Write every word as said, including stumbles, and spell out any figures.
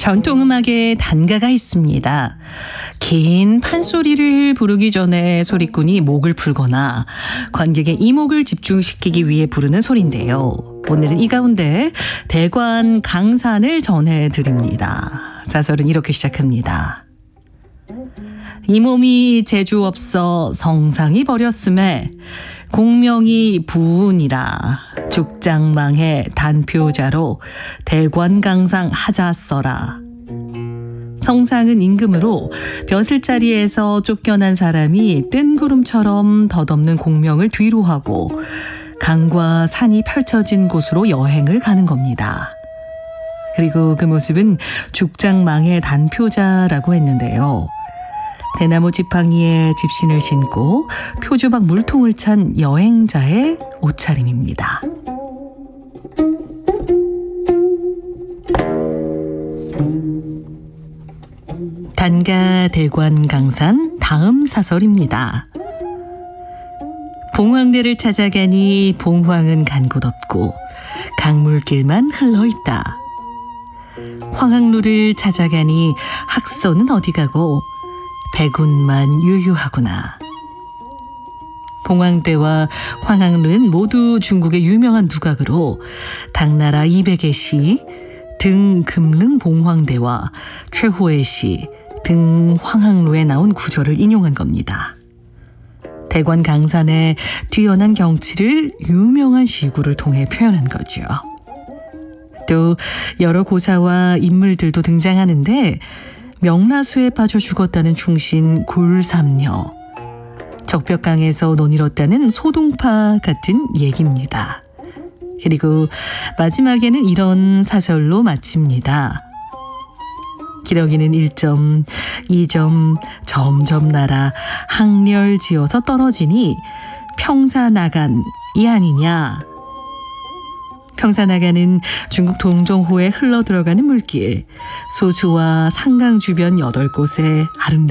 전통음악에 단가가 있습니다. 긴 판소리를 부르기 전에 소리꾼이 목을 풀거나 관객의 이목을 집중시키기 위해 부르는 소리인데요. 오늘은 이 가운데 대관 강산을 전해드립니다. 사설은 이렇게 시작합니다. 이 몸이 재주 없어 성상이 버렸음에 공명이 부운이라 죽장망해 단표자로 대관강상 하자 써라. 성상은 임금으로 벼슬자리에서 쫓겨난 사람이 뜬구름처럼 덧없는 공명을 뒤로 하고 강과 산이 펼쳐진 곳으로 여행을 가는 겁니다. 그리고 그 모습은 죽장망해 단표자라고 했는데요. 대나무 지팡이에 집신을 신고 표주박 물통을 찬 여행자의 옷차림입니다. 단가 대관 강산 다음 사설입니다. 봉황대를 찾아가니 봉황은 간 곳 없고 강물길만 흘러있다. 황학루를 찾아가니 학서는 어디 가고 백운만 유유하구나. 봉황대와 황학루는 모두 중국의 유명한 두각으로 당나라 이백의 시 등금릉 봉황대와 최호의 시 등 황학루에 나온 구절을 인용한 겁니다. 대관 강산의 뛰어난 경치를 유명한 시구를 통해 표현한 거죠. 또 여러 고사와 인물들도 등장하는데 명라수에 빠져 죽었다는 충신 굴삼녀, 적벽강에서 논일었다는 소동파 같은 얘기입니다. 그리고 마지막에는 이런 사설로 마칩니다. 기러기는 일 점, 이 점 점점 날아 항렬 지어서 떨어지니 평사나간이 아니냐. 평사나간은 중국 동정호에 흘러들어가는 물길, 소수와 상강 주변 여덟 곳에 아름다운